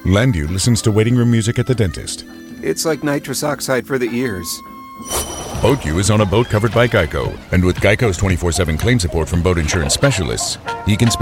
Landu listens to waiting room music at the dentist. It's like nitrous oxide for the ears. BoatU is on a boat covered by Geico. And with Geico's 24/7 claim support from boat insurance specialists, he can spend